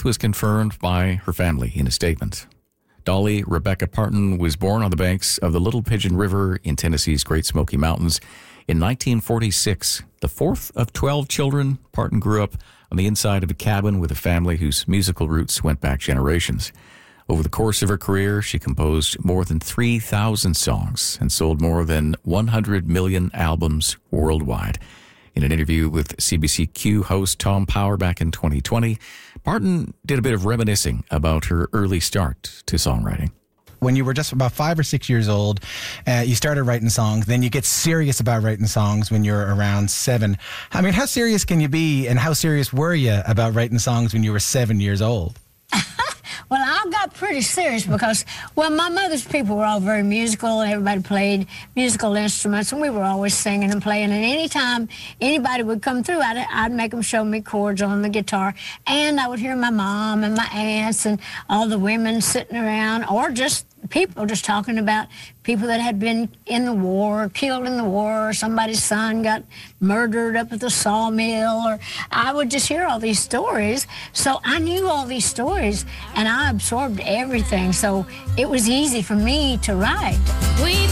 death was confirmed by her family in a statement. Dolly Rebecca Parton was born on the banks of the Little Pigeon River in Tennessee's Great Smoky Mountains in 1946. The fourth of 12 children, Parton grew up on the inside of a cabin with a family whose musical roots went back generations. Over the course of her career, she composed more than 3,000 songs and sold more than 100 million albums worldwide. In an interview with CBCQ host Tom Power back in 2020, Parton did a bit of reminiscing about her early start to songwriting. When you were just about 5 or 6 years old, you started writing songs. Then you get serious about writing songs when you're around 7. I mean, how serious can you be, and how serious were you about writing songs when you were 7 years old? Well, I got pretty serious because, well, my mother's people were all very musical, and everybody played musical instruments, and we were always singing and playing. And anytime anybody would come through, I'd make them show me chords on the guitar. And I would hear my mom and my aunts and all the women sitting around, or just people just talking about people that had been in the war, killed in the war, or somebody's son got murdered up at the sawmill, or I would just hear all these stories. So I knew all these stories, and I absorbed everything. So it was easy for me to write.